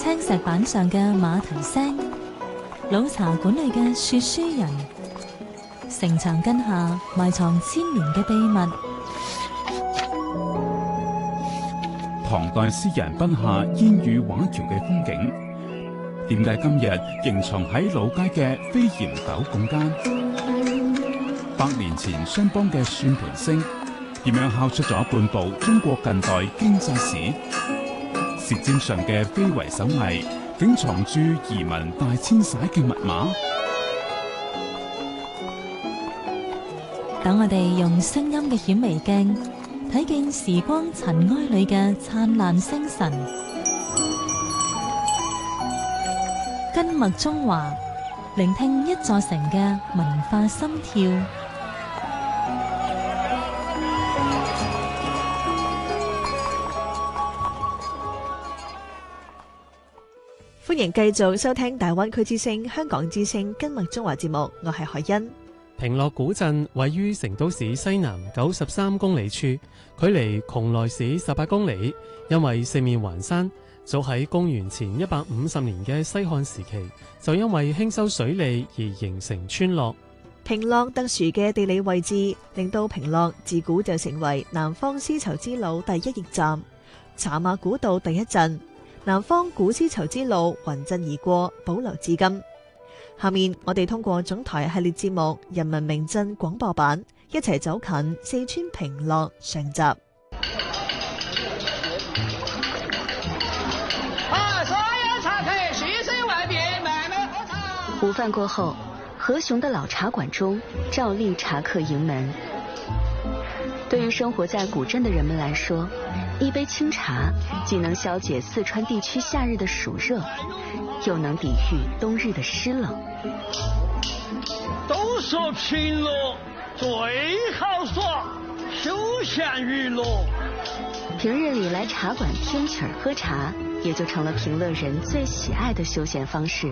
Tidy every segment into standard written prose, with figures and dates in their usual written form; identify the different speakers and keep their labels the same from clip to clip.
Speaker 1: 青石板上嘅馬蹄聲，老茶館裏嘅說書人，城牆根下埋藏千年嘅秘密。
Speaker 2: 唐代詩人筆下煙雨畫橋嘅風景，點解今日仍藏喺老街嘅飛檐斗拱間？100年前商幫嘅算盤聲，點樣敲出咗半部中國近代經濟史？舌尖上嘅非遺手藝，竟藏住移民大遷徙嘅密碼。
Speaker 1: 等我哋用聲音嘅顯微鏡，睇見時光塵埃裏嘅燦爛星辰。根脈中華，聆聽一座城嘅文化心跳。
Speaker 3: 歡迎繼續收聽大灣區之聲、香港之聲根脈中華節目，我係海欣。
Speaker 4: 平樂古鎮位於成都市西南93公里處，距離邛崃市18公里。因為四面環山，早喺公元前150年嘅西漢時期，就因為興修水利而形成村落。
Speaker 3: 平樂特殊嘅地理位置，令到平樂自古就成為南方絲綢之路第一驛站，茶馬古道第一鎮。南方古絲綢之路雲鎮而過，保留至今。下面我哋通過總台系列節目《人民名鎮廣播版》，一齊走近四川平樂上集。
Speaker 5: 所有茶客蓄水外邊慢慢喝茶。
Speaker 6: 午飯過後，何雄的老茶館中照例茶客盈門。對於生活在古鎮的人們來說，一杯清茶既能消解四川地區夏日的暑熱，又能抵禦冬日的濕冷。
Speaker 5: 都說平樂最好耍，休閒娛樂。
Speaker 6: 平日裡來茶館聽曲兒喝茶，也就成了平樂人最喜愛的休閒方式。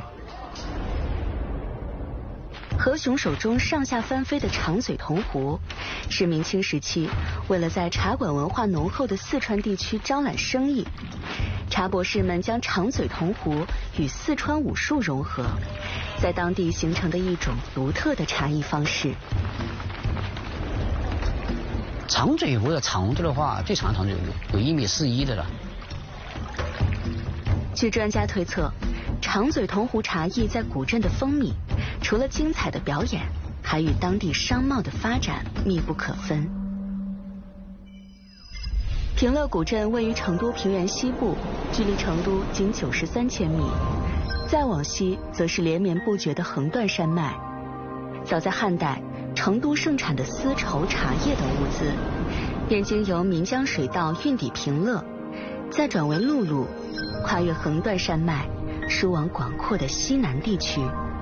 Speaker 6: 何雄手中上下翻飛的長嘴銅壺，是明清時期為了在茶館文化濃厚的四川地區招攬生意，茶博士們將長嘴銅壺與四川武術融合，在當地形成的一種獨特的茶藝方式。
Speaker 7: 長嘴壺的長度的話，最長的長嘴有1.41米的了。
Speaker 6: 據專家推測，長嘴銅壺茶藝在古鎮的風靡，除了精彩的表演，還與當地商貿的發展密不可分。平樂古鎮位於成都平原西部，距離成都僅93千米。再往西，則是連綿不絕的橫斷山脈。早在漢代，成都盛產的絲綢、茶葉等物資，便經由岷江水道運抵平樂，再轉為陸路，跨越橫斷山脈，輸往廣闊的西南地區。